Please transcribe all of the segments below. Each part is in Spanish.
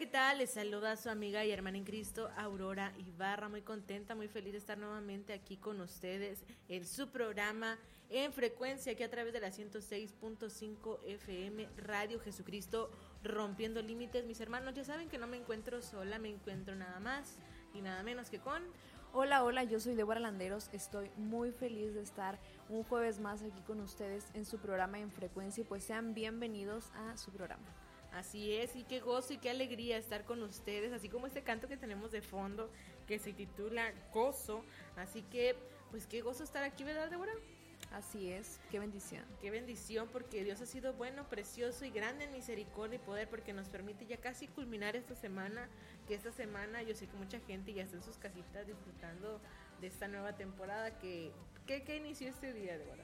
¿qué tal? Les saluda a su amiga y hermana en Cristo, Aurora Ibarra, muy contenta, muy feliz de estar nuevamente aquí con ustedes en su programa en frecuencia, aquí a través de la 106.5 FM, Radio Jesucristo, rompiendo límites. Mis hermanos, ya saben que no me encuentro sola, me encuentro nada más y nada menos que con... Hola, yo soy Débora Landeros, estoy muy feliz de estar un jueves más aquí con ustedes en su programa en frecuencia y pues sean bienvenidos a su programa. Así es, y qué gozo y qué alegría estar con ustedes, así como este canto que tenemos de fondo que se titula Gozo, así que pues qué gozo estar aquí, ¿verdad, Débora? Así es, qué bendición. Qué bendición, porque Dios ha sido bueno, precioso y grande en misericordia y poder, porque nos permite ya casi culminar esta semana, que esta semana yo sé que mucha gente ya está en sus casitas disfrutando de esta nueva temporada que inició este día, Débora.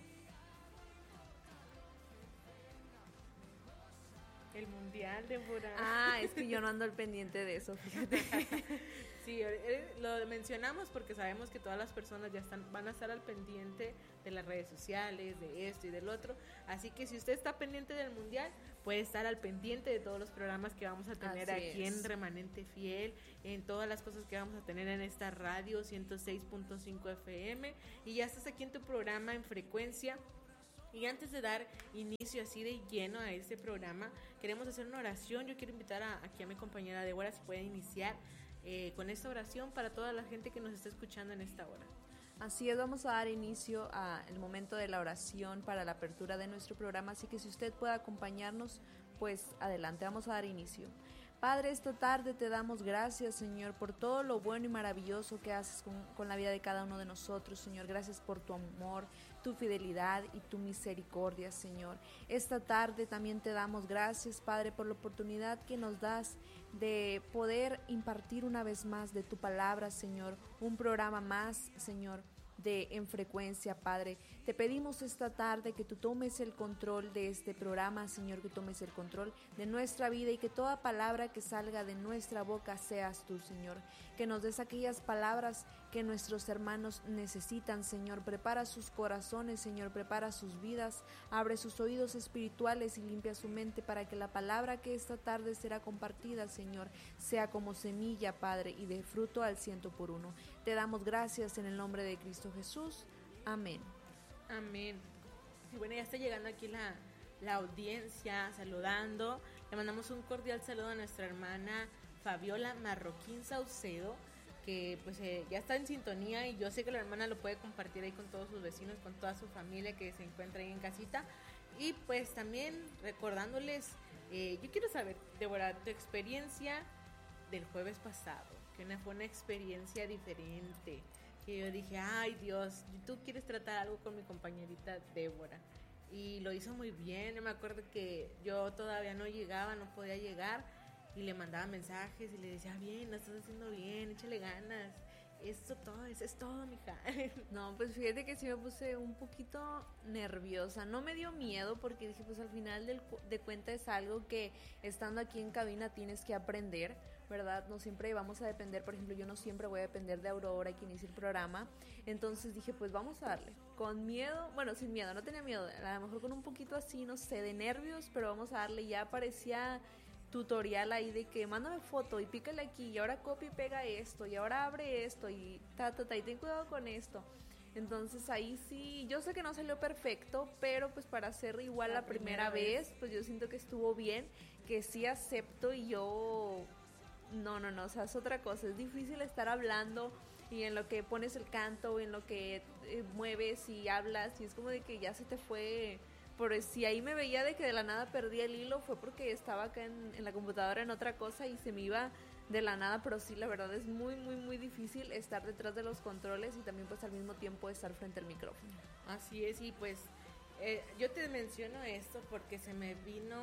El mundial, Débora. Ah, es que yo no ando al pendiente de eso, fíjate. Sí, lo mencionamos porque sabemos que todas las personas ya van a estar al pendiente de las redes sociales, de esto y del otro. Así que si usted está pendiente del mundial, puede estar al pendiente de todos los programas que vamos a tener aquí en Remanente Fiel, en todas las cosas que vamos a tener en esta radio 106.5 FM. Y ya estás aquí en tu programa en frecuencia. Y antes de dar inicio así de lleno a este programa, queremos hacer una oración. Yo quiero invitar aquí a mi compañera Débora, si puede iniciar con esta oración para toda la gente que nos está escuchando en esta hora. Así es, vamos a dar inicio al momento de la oración para la apertura de nuestro programa, así que si usted puede acompañarnos, pues adelante, vamos a dar inicio. Padre, esta tarde te damos gracias, Señor, por todo lo bueno y maravilloso que haces con la vida de cada uno de nosotros, Señor. Gracias por tu amor, tu fidelidad y tu misericordia, Señor. Esta tarde también te damos gracias, Padre, por la oportunidad que nos das de poder impartir una vez más de tu palabra, Señor. Un programa más, Señor, de En Frecuencia, Padre. Te pedimos esta tarde que tú tomes el control de este programa, Señor, que tomes el control de nuestra vida y que toda palabra que salga de nuestra boca seas tú, Señor. Que nos des aquellas palabras que nuestros hermanos necesitan, Señor. Prepara sus corazones, Señor, prepara sus vidas, abre sus oídos espirituales y limpia su mente para que la palabra que esta tarde será compartida, Señor, sea como semilla, Padre, y de fruto al 100%. Te damos gracias en el nombre de Cristo Jesús. Amén. Amén. Y bueno, ya está llegando aquí la audiencia saludando. Le mandamos un cordial saludo a nuestra hermana Fabiola Marroquín Saucedo, que pues ya está en sintonía y yo sé que la hermana lo puede compartir ahí con todos sus vecinos, con toda su familia que se encuentra ahí en casita. Y pues también recordándoles, yo quiero saber, Débora, tu experiencia del jueves pasado, que fue una experiencia diferente, que yo dije, ay Dios, tú quieres tratar algo con mi compañerita Débora, y lo hizo muy bien. Yo me acuerdo que yo todavía no llegaba, no podía llegar, y le mandaba mensajes y le decía, bien, lo estás haciendo bien, échale ganas, eso es todo, mija. No, pues fíjate que sí me puse un poquito nerviosa. No me dio miedo porque dije, pues al final de cuentas es algo que estando aquí en cabina tienes que aprender, ¿verdad? No siempre vamos a depender, por ejemplo, yo no siempre voy a depender de Aurora que inicie el programa. Entonces dije, pues vamos a darle. Con miedo, bueno, sin miedo, no tenía miedo. A lo mejor con un poquito así, no sé, de nervios, pero vamos a darle. Ya parecía tutorial ahí de que mándame foto y pícale aquí y ahora copia y pega esto y ahora abre esto y y ten cuidado con esto. Entonces ahí sí, yo sé que no salió perfecto, pero pues para hacer igual la primera vez, pues yo siento que estuvo bien, que sí acepto. Y yo no, o sea, es otra cosa, es difícil estar hablando y en lo que pones el canto, en lo que mueves y hablas, y es como de que ya se te fue. Por si ahí me veía de que de la nada perdí el hilo, fue porque estaba acá en la computadora en otra cosa y se me iba de la nada. Pero sí, la verdad es muy, muy, muy difícil estar detrás de los controles y también pues al mismo tiempo estar frente al micrófono. Así es, y pues yo te menciono esto porque se me vino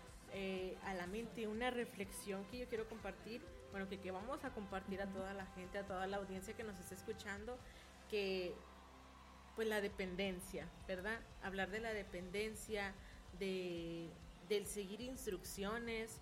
a la mente una reflexión que yo quiero compartir, bueno, que vamos a compartir a toda la gente, a toda la audiencia que nos está escuchando, que pues la dependencia, ¿verdad? Hablar de la dependencia, del seguir instrucciones,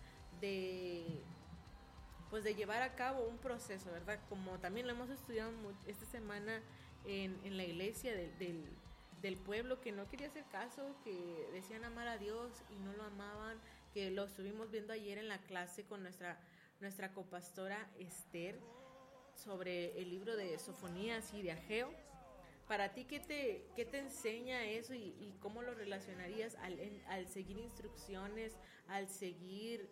pues de llevar a cabo un proceso, ¿verdad? Como también lo hemos estudiado esta semana en la iglesia del pueblo, que no quería hacer caso, que decían amar a Dios y no lo amaban, que lo estuvimos viendo ayer en la clase con nuestra nuestra copastora Esther sobre el libro de Sofonías y de Ageo. Para ti, ¿qué te enseña eso y cómo lo relacionarías al seguir instrucciones, al seguir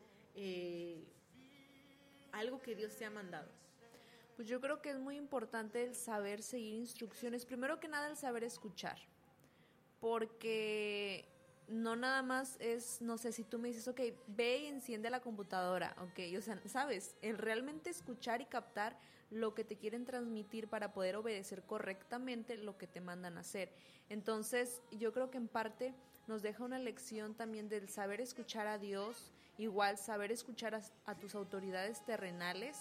algo que Dios te ha mandado? Pues yo creo que es muy importante el saber seguir instrucciones. Primero que nada, el saber escuchar. Porque no nada más es, no sé, si tú me dices, ok, ve y enciende la computadora, ok, o sea, ¿sabes? El realmente escuchar y captar lo que te quieren transmitir para poder obedecer correctamente lo que te mandan a hacer. Entonces, yo creo que en parte nos deja una lección también del saber escuchar a Dios, igual saber escuchar a tus autoridades terrenales,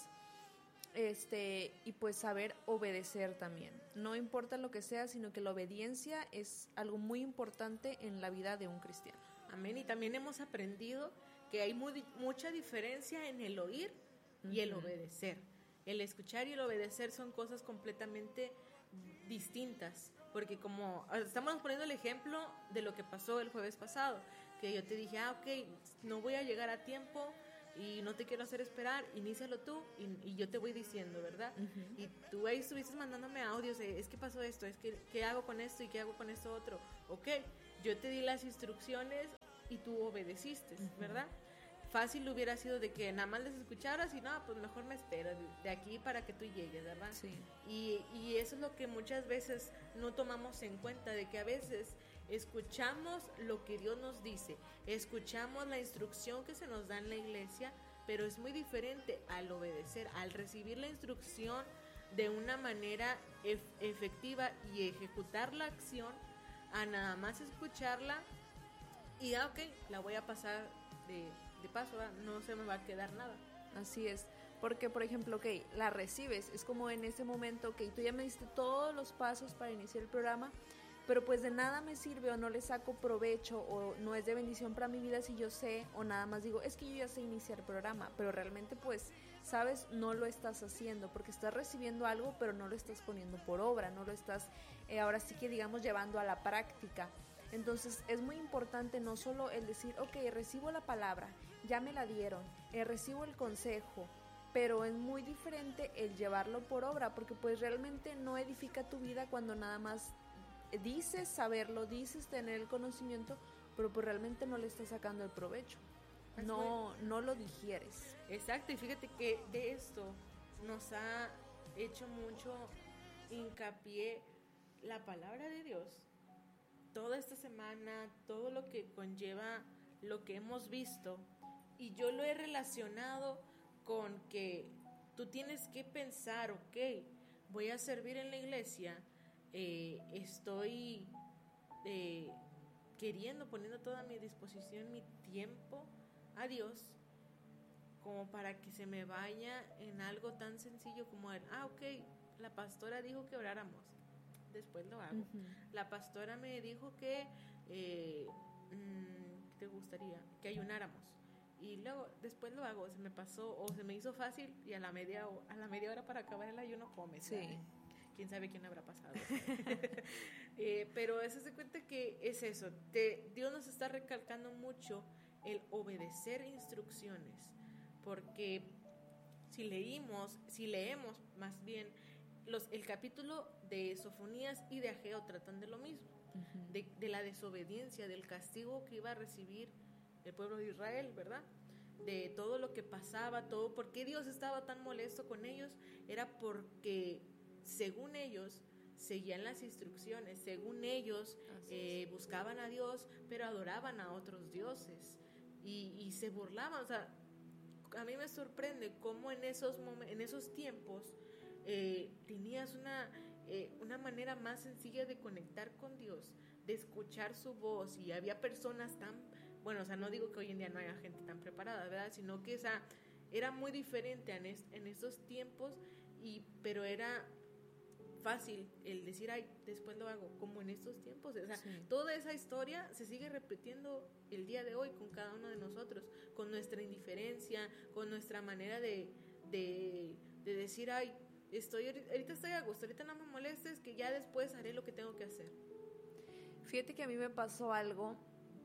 y pues saber obedecer también. No importa lo que sea, sino que la obediencia es algo muy importante en la vida de un cristiano. Amén. Y también hemos aprendido que hay mucha diferencia en el oír y el obedecer. El escuchar y el obedecer son cosas completamente distintas, porque como estamos poniendo el ejemplo de lo que pasó el jueves pasado, que yo te dije, ok, no voy a llegar a tiempo y no te quiero hacer esperar, inícialo tú y yo te voy diciendo, ¿verdad? Y tú ahí estuviste mandándome audios, es que pasó esto, es que ¿qué hago con esto y qué hago con esto otro? Ok, yo te di las instrucciones y tú obedeciste, ¿verdad? Fácil hubiera sido de que nada más les escucharas y no, pues mejor me espero de aquí para que tú llegues, ¿verdad? Sí. Y eso es lo que muchas veces no tomamos en cuenta, de que a veces escuchamos lo que Dios nos dice, escuchamos la instrucción que se nos da en la iglesia, pero es muy diferente al obedecer, al recibir la instrucción de una manera efectiva y ejecutar la acción, a nada más escucharla y ok, la voy a pasar de paso, ¿verdad? No se me va a quedar nada. Así es, porque por ejemplo, ok, la recibes, es como en ese momento, ok, tú ya me diste todos los pasos para iniciar el programa, pero pues de nada me sirve o no le saco provecho o no es de bendición para mi vida si yo sé o nada más digo, es que yo ya sé iniciar el programa, pero realmente pues, sabes, no lo estás haciendo porque estás recibiendo algo, pero no lo estás poniendo por obra, no lo estás, ahora sí que digamos, llevando a la práctica. Entonces es muy importante no solo el decir, ok, recibo la palabra, ya me la dieron, recibo el consejo, pero es muy diferente el llevarlo por obra, porque pues realmente no edifica tu vida cuando nada más dices saberlo, dices tener el conocimiento, pero pues realmente no le estás sacando el provecho, no lo digieres. Exacto, y fíjate que de esto nos ha hecho mucho hincapié la palabra de Dios. Toda esta semana, todo lo que conlleva lo que hemos visto, y yo lo he relacionado con que tú tienes que pensar, ok, voy a servir en la iglesia, estoy poniendo toda mi disposición, mi tiempo a Dios, como para que se me vaya en algo tan sencillo como el, ok, la pastora dijo que oráramos, después lo hago. La pastora me dijo que ¿te gustaría? Que ayunáramos. Y luego, después lo hago, se me pasó o se me hizo fácil y a la media hora para acabar el ayuno comes. Sí. Quién sabe quién habrá pasado. Pero eso se cuenta que es eso. Dios nos está recalcando mucho el obedecer instrucciones, porque si leemos más bien el capítulo de Sofonías y de Ageo tratan de lo mismo, de la desobediencia, del castigo que iba a recibir el pueblo de Israel, ¿verdad? De todo lo que pasaba, todo, ¿por qué Dios estaba tan molesto con ellos? Era porque, según ellos, seguían las instrucciones, según ellos buscaban a Dios, pero adoraban a otros dioses y se burlaban. O sea, a mí me sorprende cómo en esos tiempos tenías una manera más sencilla de conectar con Dios, de escuchar su voz, y había personas o sea, no digo que hoy en día no haya gente tan preparada, ¿verdad? Sino que era muy diferente en estos tiempos, pero era fácil el decir, después lo hago, como en estos tiempos. O sea, sí. Toda esa historia se sigue repitiendo el día de hoy con cada uno de nosotros, con nuestra indiferencia, con nuestra manera de decir, ahorita estoy a gusto, ahorita no me molestes, que ya después haré lo que tengo que hacer. Fíjate que a mí me pasó algo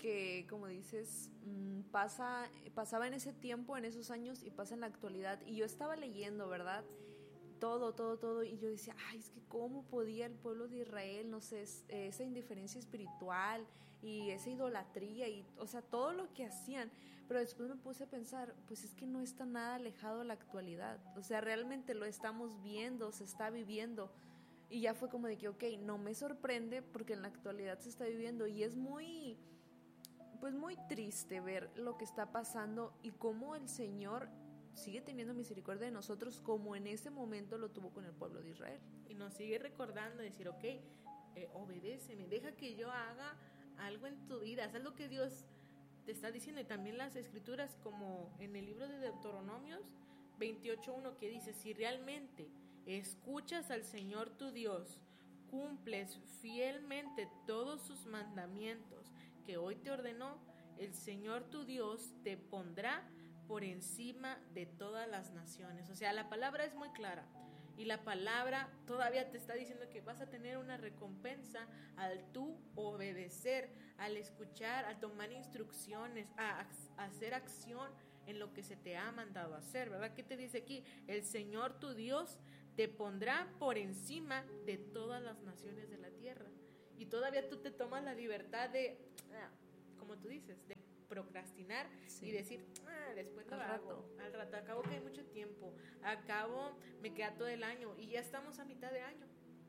que, como dices, pasaba en ese tiempo, en esos años, y pasa en la actualidad. Y yo estaba leyendo, ¿verdad? Todo, y yo decía, ay, es que cómo podía el pueblo de Israel, no sé, esa indiferencia espiritual y esa idolatría, y, o sea, todo lo que hacían. Pero después me puse a pensar, pues es que no está nada alejado de la actualidad, o sea, realmente lo estamos viendo, se está viviendo. Y ya fue como de que, ok, no me sorprende porque en la actualidad se está viviendo, y es muy, pues muy triste ver lo que está pasando y cómo el Señor sigue teniendo misericordia de nosotros como en ese momento lo tuvo con el pueblo de Israel. Y nos sigue recordando, decir, ok, obedéceme, deja que yo haga algo en tu vida, haz lo que Dios te está diciendo. Y también las escrituras, como en el libro de Deuteronomios 28:1, que dice, si realmente escuchas al Señor tu Dios, cumples fielmente todos sus mandamientos que hoy te ordenó, el Señor tu Dios te pondrá por encima de todas las naciones. O sea, la palabra es muy clara, y la palabra todavía te está diciendo que vas a tener una recompensa al tú obedecer, al escuchar, al tomar instrucciones, a hacer acción en lo que se te ha mandado hacer, ¿verdad? ¿Qué te dice aquí? El Señor tu Dios te pondrá por encima de todas las naciones de la tierra. Y todavía tú te tomas la libertad de, como tú dices, de procrastinar, sí, y decir, después lo hago, al rato, acabo que hay mucho tiempo, acabo me queda todo el año, y ya estamos a mitad de año,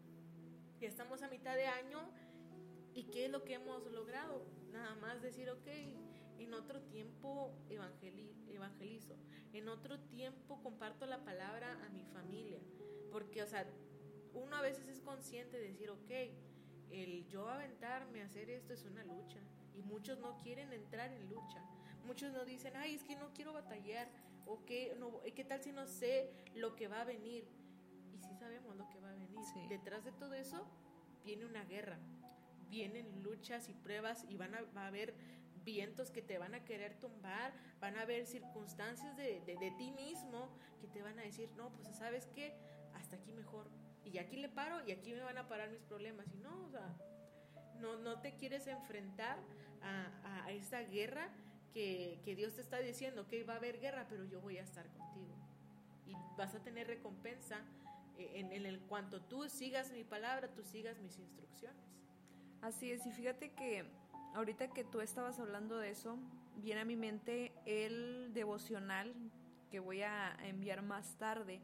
y ¿qué es lo que hemos logrado? Nada más decir, ok, en otro tiempo evangelizo, en otro tiempo comparto la palabra a mi familia, porque, o sea, uno a veces es consciente de decir, ok, el yo aventarme a hacer esto es una lucha, y muchos no quieren entrar en lucha. Muchos no dicen, ay, es que no quiero batallar, o que no, ¿qué tal si no sé lo que va a venir? Y sí sabemos lo que va a venir. Sí. Detrás de todo eso viene una guerra, vienen luchas y pruebas, y va a haber vientos que te van a querer tumbar, van a haber circunstancias de ti mismo que te van a decir, no, pues ¿sabes qué? Hasta aquí mejor, y aquí le paro, y aquí me van a parar mis problemas. Y no, o sea, no te quieres enfrentar a esta guerra que Dios te está diciendo, que va a haber guerra, pero yo voy a estar contigo, y vas a tener recompensa en el cuanto tú sigas mi palabra, tú sigas mis instrucciones. Así es, y fíjate que ahorita que tú estabas hablando de eso, viene a mi mente el devocional que voy a enviar más tarde.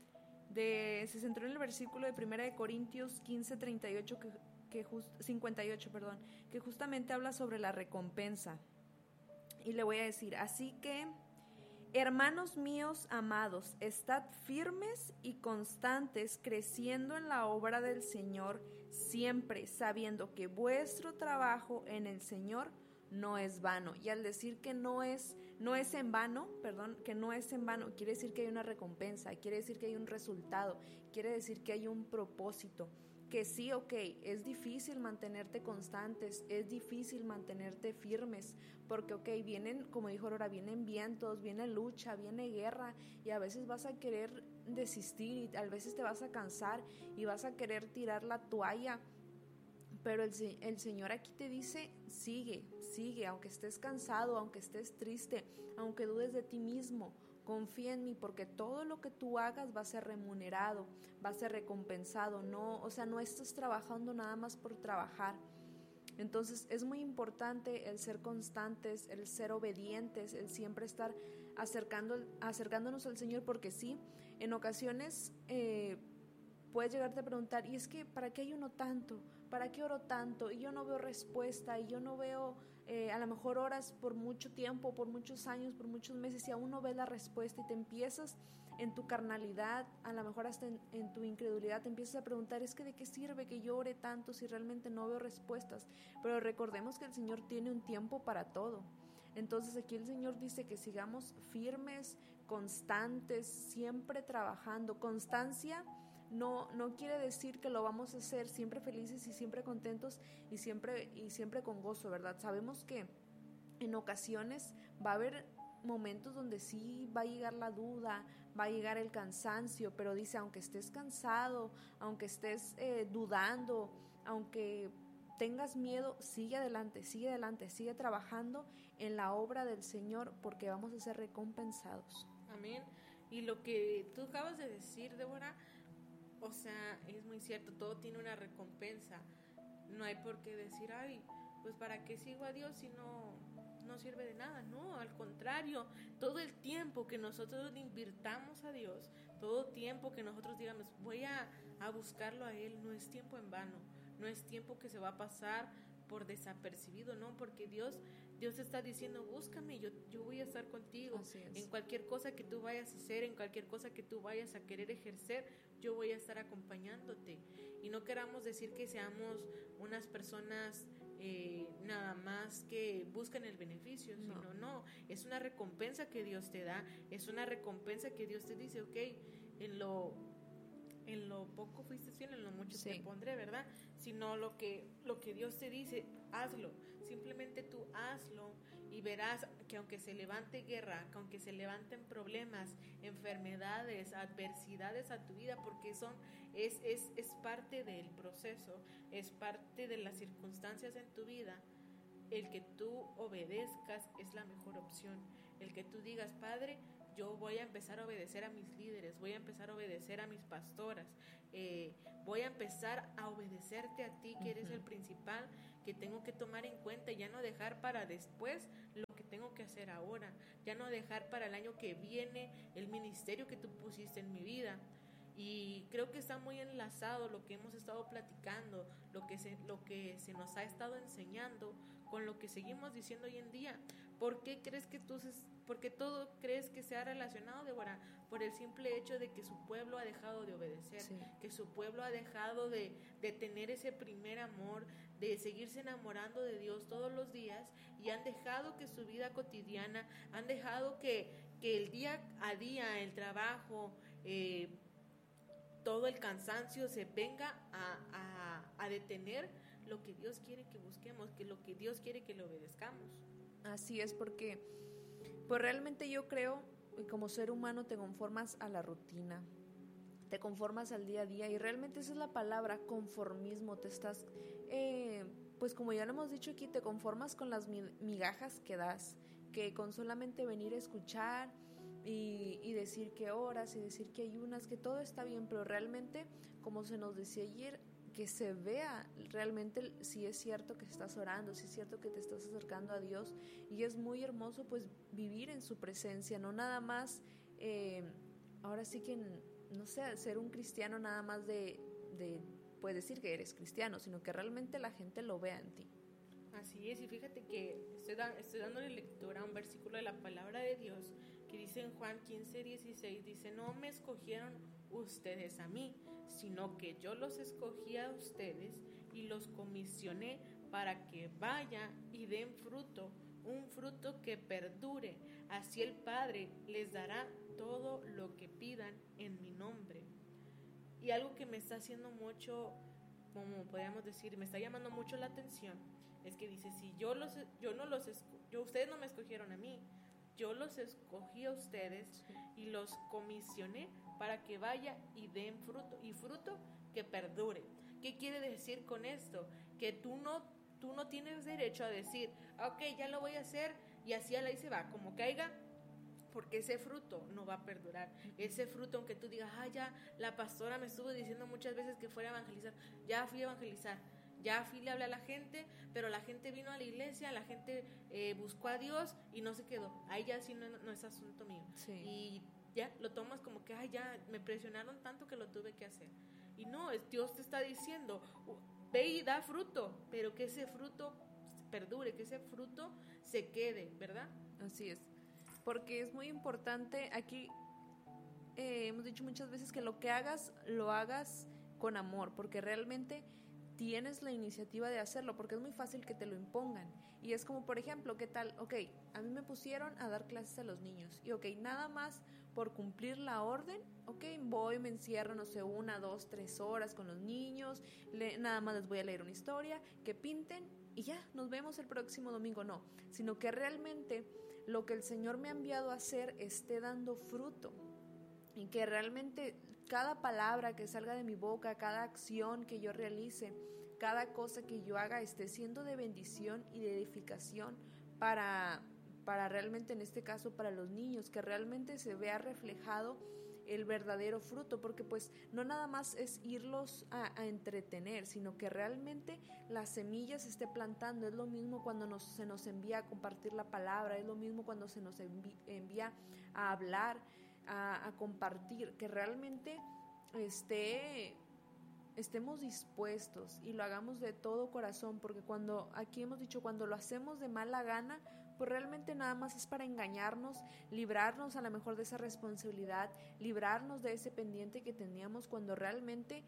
Se centró en el versículo de 1 Corintios 15:38 58, que justamente habla sobre la recompensa. Y le voy a decir, así que, hermanos míos amados, estad firmes y constantes, creciendo en la obra del Señor, siempre sabiendo que vuestro trabajo en el Señor no es vano. Y al decir que no es en vano, quiere decir que hay una recompensa, quiere decir que hay un resultado, quiere decir que hay un propósito. Que sí, ok, es difícil mantenerte constantes, es difícil mantenerte firmes, porque ok, vienen, como dijo Aurora, vienen vientos, viene lucha, viene guerra, y a veces vas a querer desistir, y a veces te vas a cansar y vas a querer tirar la toalla, pero el Señor aquí te dice, sigue, aunque estés cansado, aunque estés triste, aunque dudes de ti mismo. Confía en mí, porque todo lo que tú hagas va a ser remunerado, va a ser recompensado. No, o sea, no estás trabajando nada más por trabajar. Entonces es muy importante el ser constantes, el ser obedientes, el siempre estar acercándonos al Señor, porque sí, en ocasiones puedes llegarte a preguntar, y es que ¿para qué ayuno tanto? ¿Para qué oro tanto? Y yo no veo respuesta, y yo no veo, a lo mejor oras por mucho tiempo, por muchos años, por muchos meses, y aún no ves la respuesta, y te empiezas en tu carnalidad, a lo mejor hasta en tu incredulidad, te empiezas a preguntar, es que ¿de qué sirve que yo ore tanto si realmente no veo respuestas? Pero recordemos que el Señor tiene un tiempo para todo. Entonces aquí el Señor dice que sigamos firmes, constantes, siempre trabajando. Constancia no quiere decir que lo vamos a hacer siempre felices y siempre contentos y siempre con gozo, ¿verdad? Sabemos que en ocasiones va a haber momentos donde sí va a llegar la duda, va a llegar el cansancio, pero dice, aunque estés cansado, aunque estés dudando, aunque tengas miedo, sigue adelante, sigue trabajando en la obra del Señor, porque vamos a ser recompensados. Amén. Y lo que tú acabas de decir, Débora, o sea, es muy cierto, todo tiene una recompensa. No hay por qué decir, ay, pues para qué sigo a Dios si no sirve de nada. No, al contrario, todo el tiempo que nosotros le invirtamos a Dios, todo tiempo que nosotros digamos, voy a buscarlo a Él, no es tiempo en vano, no es tiempo que se va a pasar por desapercibido, no, porque Dios está diciendo, búscame, yo voy a estar contigo. En cualquier cosa que tú vayas a hacer, en cualquier cosa que tú vayas a querer ejercer, yo voy a estar acompañándote. Y no queramos decir que seamos unas personas nada más que buscan el beneficio, sino no, es una recompensa que Dios te da, es una recompensa que Dios te dice, ok, en lo poco fuiste fiel, en lo mucho te pondré, ¿verdad? Sino lo que Dios te dice, hazlo, simplemente tú hazlo y verás que aunque se levante guerra, que aunque se levanten problemas, enfermedades, adversidades a tu vida, porque es parte del proceso, es parte de las circunstancias en tu vida, el que tú obedezcas es la mejor opción, el que tú digas, Padre, yo voy a empezar a obedecer a mis líderes, voy a empezar a obedecer a mis pastoras, voy a empezar a obedecerte a ti, que eres el principal, que tengo que tomar en cuenta y ya no dejar para después lo que tengo que hacer ahora, ya no dejar para el año que viene el ministerio que tú pusiste en mi vida. Y creo que está muy enlazado lo que hemos estado platicando, lo que se nos ha estado enseñando con lo que seguimos diciendo hoy en día. ¿Por qué crees que porque todo crees que se ha relacionado, Débora? Por el simple hecho de que su pueblo ha dejado de obedecer, que su pueblo ha dejado de tener ese primer amor, de seguirse enamorando de Dios todos los días, y han dejado que su vida cotidiana, han dejado que el día a día, el trabajo, todo el cansancio se venga a detener lo que Dios quiere que busquemos, que lo que Dios quiere que le obedezcamos. Así es, porque pues realmente yo creo que como ser humano te conformas a la rutina, te conformas al día a día, y realmente esa es la palabra, conformismo. Te estás, pues como ya lo hemos dicho aquí, te conformas con las migajas que das, que con solamente venir a escuchar y decir que oras y decir que ayunas, que todo está bien, pero realmente, como se nos decía ayer, que se vea realmente si es cierto que estás orando, si es cierto que te estás acercando a Dios. Y es muy hermoso pues vivir en su presencia, no nada más, ahora sí que, no sé, ser un cristiano nada más de puedes decir que eres cristiano, sino que realmente la gente lo vea en ti. Así es, y fíjate que estoy dándole lectura a un versículo de la palabra de Dios que dice en Juan 15:16, dice, no me escogieron ustedes a mí, sino que yo los escogí a ustedes y los comisioné para que vayan y den fruto, un fruto que perdure, así el Padre les dará todo lo que pidan en mi nombre. Y algo que me está haciendo mucho, como podríamos decir, me está llamando mucho la atención, es que dice, si ustedes no me escogieron a mí, yo los escogí a ustedes y los comisioné para que vaya y den fruto, y fruto que perdure. ¿Qué quiere decir con esto? Que tú no tienes derecho a decir, ok, ya lo voy a hacer y así a la y se va, como caiga, porque ese fruto no va a perdurar. Ese fruto, aunque tú digas, ya la pastora me estuvo diciendo muchas veces que fuera a evangelizar, ya fui a evangelizar, ya fui, le hablé a la gente, pero la gente vino a la iglesia, la gente buscó a Dios y no se quedó. Ahí ya sí no es asunto mío. Sí. Y ya lo tomas como que, ya me presionaron tanto que lo tuve que hacer. Y no, Dios te está diciendo, ve y da fruto, pero que ese fruto perdure, que ese fruto se quede, ¿verdad? Así es, porque es muy importante, aquí hemos dicho muchas veces que lo que hagas, lo hagas con amor, porque realmente tienes la iniciativa de hacerlo, porque es muy fácil que te lo impongan. Y es como, por ejemplo, ¿qué tal? Ok, a mí me pusieron a dar clases a los niños, y ok, nada más por cumplir la orden, ok, voy, me encierro, no sé, 1, 2, 3 horas con los niños, nada más les voy a leer una historia, que pinten, y ya, nos vemos el próximo domingo. No, sino que realmente lo que el Señor me ha enviado a hacer esté dando fruto, y que realmente cada palabra que salga de mi boca, cada acción que yo realice, cada cosa que yo haga esté siendo de bendición y de edificación para realmente, en este caso, para los niños, que realmente se vea reflejado el verdadero fruto, porque pues no nada más es irlos a entretener, sino que realmente la semilla se esté plantando. Es lo mismo cuando se nos envía a compartir la palabra, es lo mismo cuando se nos envía a hablar, a compartir, que realmente estemos dispuestos y lo hagamos de todo corazón, porque aquí hemos dicho, cuando lo hacemos de mala gana, pues realmente nada más es para engañarnos, librarnos a lo mejor de esa responsabilidad, librarnos de ese pendiente que teníamos, cuando realmente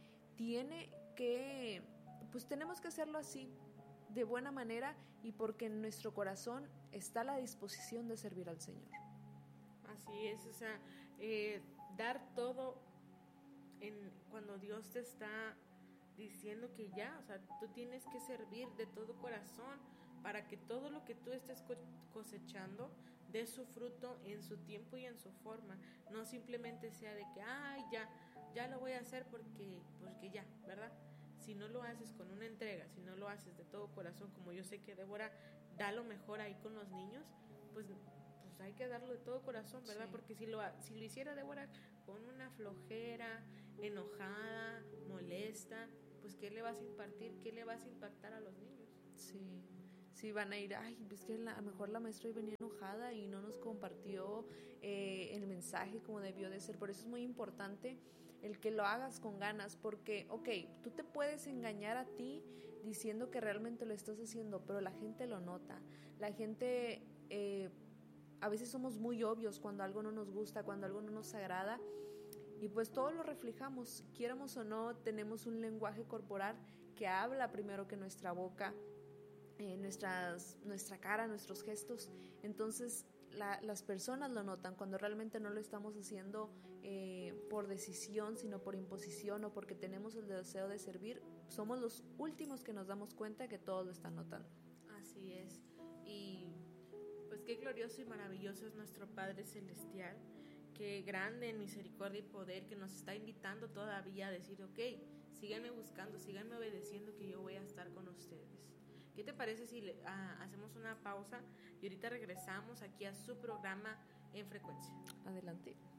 pues tenemos que hacerlo así, de buena manera, y porque en nuestro corazón está la disposición de servir al Señor. Así es, o sea, dar todo cuando Dios te está diciendo que ya, o sea, tú tienes que servir de todo corazón para que todo lo que tú estés cosechando dé su fruto en su tiempo y en su forma, no simplemente sea de que, ay, ya lo voy a hacer porque ya, ¿verdad? Si no lo haces con una entrega, si no lo haces de todo corazón, como yo sé que Débora da lo mejor ahí con los niños, pues hay que darlo de todo corazón, ¿verdad? Sí. Porque si lo hiciera Débora con una flojera, enojada, molesta, pues ¿qué le vas a impartir? ¿Qué le vas a impactar a los niños? Sí, van a ir, ay, pues que a lo mejor la maestra hoy venía enojada y no nos compartió el mensaje como debió de ser. Por eso es muy importante el que lo hagas con ganas, porque, ok, tú te puedes engañar a ti diciendo que realmente lo estás haciendo, pero la gente lo nota. La gente, a veces somos muy obvios cuando algo no nos gusta, cuando algo no nos agrada, y pues todo lo reflejamos, quieramos o no. Tenemos un lenguaje corporal que habla primero que nuestra boca, nuestra cara, nuestros gestos. Entonces las personas lo notan cuando realmente no lo estamos haciendo por decisión, sino por imposición, o porque tenemos el deseo de servir. Somos los últimos que nos damos cuenta que todos lo están notando. Así es. Y pues qué glorioso y maravilloso es nuestro Padre Celestial, qué grande en misericordia y poder, que nos está invitando todavía a decir, ok, síganme buscando, síganme obedeciendo, que yo voy a estar con ustedes. ¿Qué te parece si hacemos una pausa y ahorita regresamos aquí a su programa En Frecuencia? Adelante.